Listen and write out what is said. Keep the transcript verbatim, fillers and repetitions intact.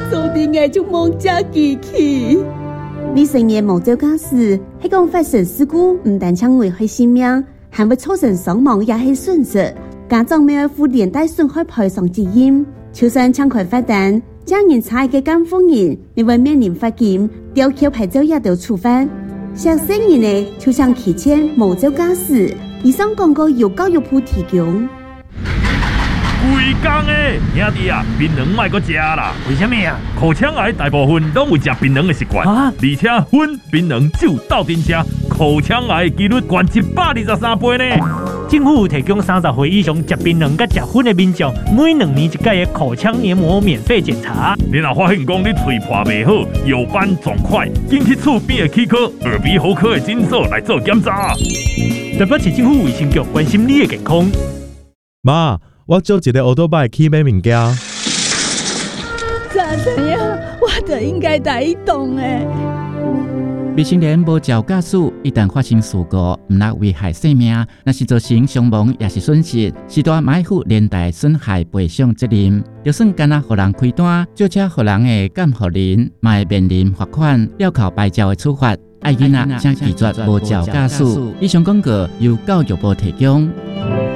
说不定就妄加记起。 未成年无照驾驶，迄讲发生事故，唔但将危害性命，还会造成伤亡，也系损失。家长咪要负连带损害赔偿责任。就算枪款发单，将人差嘅监护人，你会面临罚金、吊销牌照也要处罚。像新人呢，就像汽车无照驾驶，以上广告由教育部提供。 规工诶，兄弟啊，槟榔莫阁食啦！ 为什么啊？ 口腔癌大部分拢有食槟榔的习惯，啊、而且薰、槟榔、酒斗阵吃，口腔癌几率高一百二十三倍呢。 政府有提供三十岁以上食槟榔甲食薰的民众，每两年一届的口腔黏膜免费检查。 你若发现讲你嘴破袂好、有斑肿块，紧去厝边的齿科、耳鼻喉科的诊所来做检查。 台北市政府卫生局关心你的健康。 妈，我租一个奥多拜去买物件。 咋这样？我就应该带伊动诶。 未成年无照驾驶，一旦发生事故，毋但危害生命，若是造成伤亡也是损失，是大买负连带损害赔偿责任。就算干那互人开单，借车互人的监护人，嘛会面临罚款、吊扣牌照的处罚。爱囡仔请拒绝无照驾驶。以上广告由教育部提供。